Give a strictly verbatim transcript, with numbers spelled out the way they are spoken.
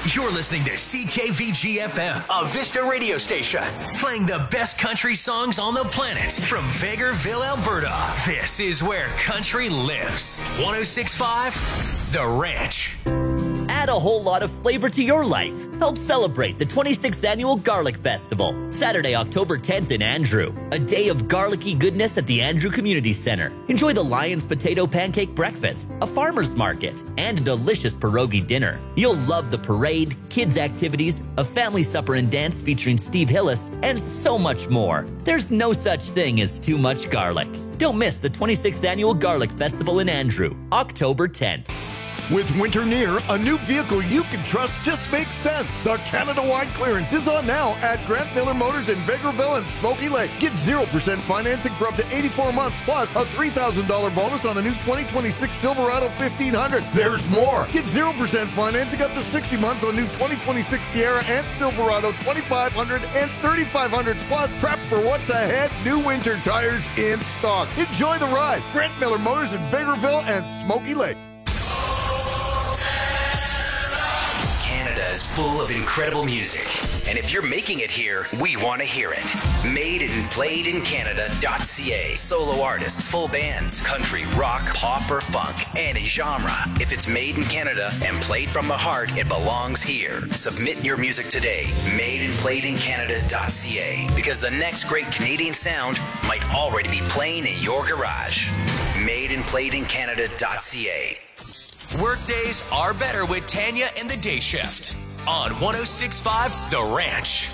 You're listening to C K V G F M, a Vista radio station, playing the best country songs on the planet from Vegreville, Alberta. This is where country lives. one oh six point five, The Ranch. Add a whole lot of flavor to your life. Help celebrate the twenty-sixth Annual Garlic Festival, Saturday, October tenth in Andrew. A day of garlicky goodness at the Andrew Community Center. Enjoy the Lion's Potato Pancake Breakfast, a farmer's market, and a delicious pierogi dinner. You'll love the parade, kids' activities, a family supper and dance featuring Steve Hillis, and so much more. There's no such thing as too much garlic. Don't miss the twenty-sixth Annual Garlic Festival in Andrew, October tenth. With winter near, a new vehicle you can trust just makes sense. The Canada-wide clearance is on now at Grant Miller Motors in Vegreville and Smoky Lake. Get zero percent financing for up to eighty-four months, plus a three thousand dollars bonus on a new twenty twenty-six Silverado fifteen hundred. There's more. Get zero percent financing up to sixty months on new twenty twenty-six Sierra and Silverado twenty-five hundred and thirty-five hundreds, plus prep for what's ahead. New winter tires in stock. Enjoy the ride. Grant Miller Motors in Vegreville and Smoky Lake. Canada is full of incredible music, and if you're making it here, we want to hear it. Made and played in Canada dot C A. Solo artists, full bands, country, rock, pop, or funk, any genre. If it's made in Canada and played from the heart, it belongs here. Submit your music today. Made and played in Canada dot C A. Because the next great Canadian sound might already be playing in your garage. Made and played in Canada dot C A. Workdays are better with Tanya and the Day Shift on one oh six point five The Ranch.